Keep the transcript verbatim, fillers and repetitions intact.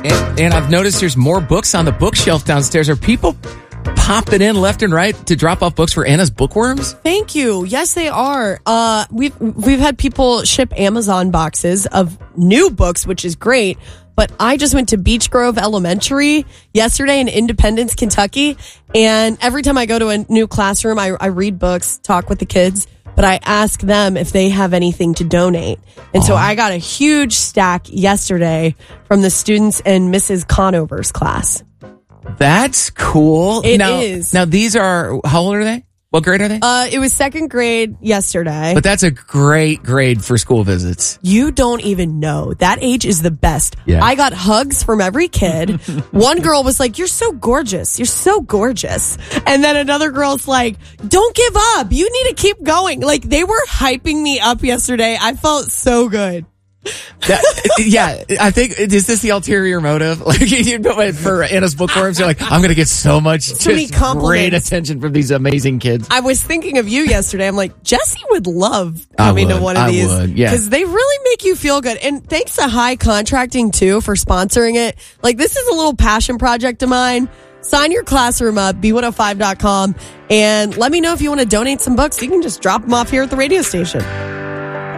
And, and I've noticed there's more books on the bookshelf downstairs. Are people popping in left and right to drop off books for Anna's Bookworms? Thank you. Yes, they are. Uh, we've we've had people ship Amazon boxes of new books, which is great. But I just went to Beech Grove Elementary yesterday in Independence, Kentucky. And every time I go to a new classroom, I, I read books, talk with the kids. But I ask them if they have anything to donate. And so I got a huge stack yesterday from the students in Missus Conover's class. That's cool. It now, is. Now, these are, how old are they? What grade are they? Uh, it was second grade yesterday. But that's a great grade for school visits. You don't even know. That age is the best. Yeah. I got hugs from every kid. One girl was like, "You're so gorgeous. You're so gorgeous." And then another girl's like, "Don't give up. You need to keep going." Like, they were hyping me up yesterday. I felt so good. That, yeah, I think, is this the ulterior motive? Like, you know, for Anna's Bookworms, you're like, I'm going to get so much So many just great compliments. attention from these amazing kids. I was thinking of you yesterday. I'm like, Jesse would love I coming to would. one of I these. would, yeah. Because they really make you feel good. And thanks to High Contracting, too, for sponsoring it. Like, this is a little passion project of mine. Sign your classroom up, B one oh five dot com, and let me know if you want to donate some books. You can just drop them off here at the radio station.